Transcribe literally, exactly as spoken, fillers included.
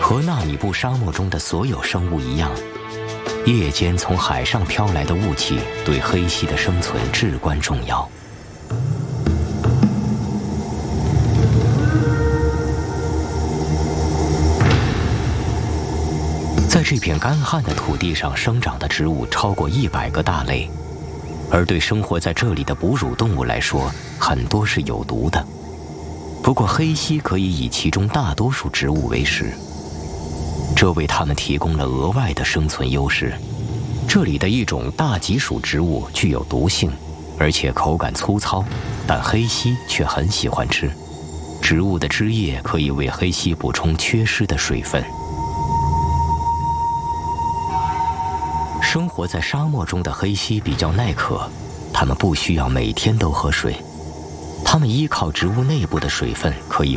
和纳米布沙漠中的所有生物一样，夜间从海上飘来的雾气对黑蜥的生存至关重要。在这片干旱的土地上生长的植物超过一百个大类，而对生活在这里的哺乳动物来说，很多是有毒的。不过黑蜥可以以其中大多数植物为食，这为它们提供了额外的生存优势。这里的一种大棘属植物具有毒性，而且口感粗糙，但黑蜥却很喜欢吃。植物的汁液可以为黑蜥补充缺失的水分。生活在沙漠中的黑蜥比较耐渴，它们不需要每天都喝水，它们依靠植物内部的水分可以